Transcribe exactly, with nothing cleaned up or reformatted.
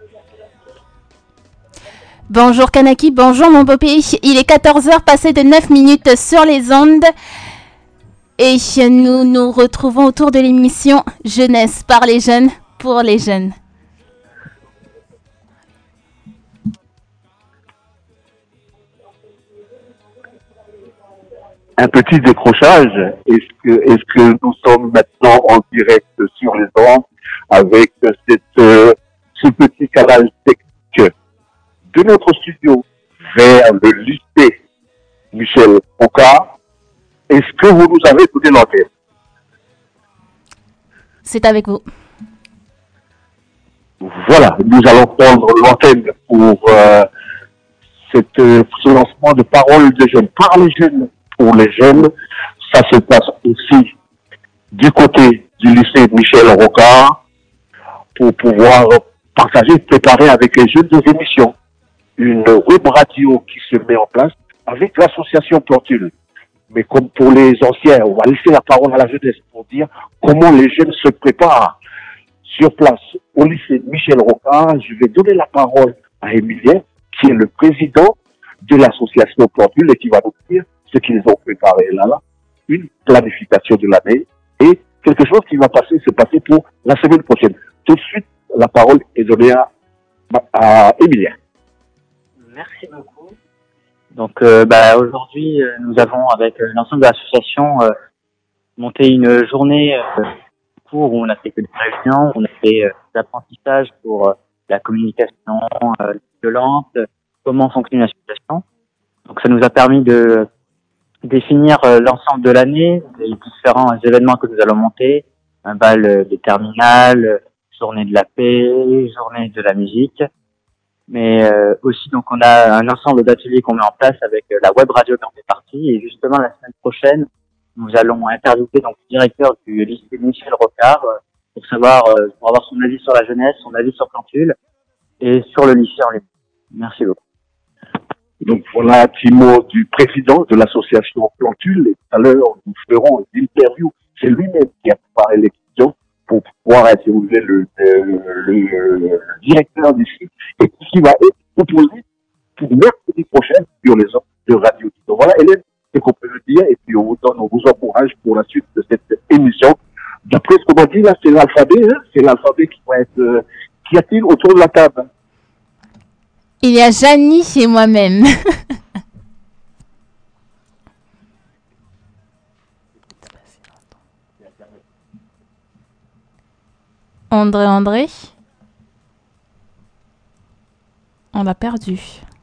Bonjour Kanaki, bonjour mon beau pays. Il est quatorze heures passé de neuf minutes sur les ondes. Et nous nous retrouvons autour de l'émission Jeunesse par les jeunes pour les jeunes. Un petit décrochage. Est-ce que, est-ce que nous sommes maintenant en direct sur les ondes avec cette, euh, ce petit canal technique de notre studio vers le lycée Michel Rocard? Est-ce que vous nous avez donné l'antenne? C'est avec vous. Voilà, nous allons prendre l'antenne pour euh, cette, euh, ce lancement de paroles de jeunes, par les jeunes, pour les jeunes. Ça se passe aussi du côté du lycée Michel Rocard pour pouvoir partager, préparer avec les jeunes des émissions. Une web radio qui se met en place avec l'association Plantule. Mais comme pour les anciens, on va laisser la parole à la jeunesse pour dire comment les jeunes se préparent sur place au lycée Michel Rocard. Je vais donner la parole à Emilien, qui est le président de l'association Plantule et qui va nous dire ce qu'ils ont préparé là, là, une planification de l'année et quelque chose qui va passer, se passer pour la semaine prochaine. Tout de suite, la parole est donnée à, à Emilien. Merci beaucoup. Donc euh, bah, aujourd'hui, euh, nous avons avec euh, l'ensemble de l'association euh, monté une journée euh, cours où on a fait que des réunions, on a fait euh, des apprentissages pour euh, la communication euh, violente, euh, comment fonctionne l'association. Donc ça nous a permis de définir euh, l'ensemble de l'année, les différents événements que nous allons monter, un bal des terminales, journée de la paix, journée de la musique. Mais euh, aussi, donc, on a un ensemble d'ateliers qu'on met en place avec euh, la web radio qui en fait partie. Et justement, la semaine prochaine, nous allons interviewer donc le directeur du lycée Michel Rocard euh, pour savoir, euh, pour avoir son avis sur la jeunesse, son avis sur Plantule et sur le lycée en lui-même. Merci beaucoup. Donc voilà un petit mot du président de l'association Plantule. Et tout à l'heure, nous ferons une interview. C'est lui-même qui a préparé l'émission pour pouvoir interviewer le, le, le, le directeur du site et qui va être proposé pour mercredi prochain sur les ondes de radio. Donc voilà, Hélène, c'est qu'on peut le dire et puis on vous donne, on vous encourage pour la suite de cette émission. D'après ce qu'on m'a dit là, c'est l'alphabet, hein, c'est l'alphabet qui va être, euh, qu'y a-t-il autour de la table? Il y a Janice et moi-même. André André. On l'a perdu.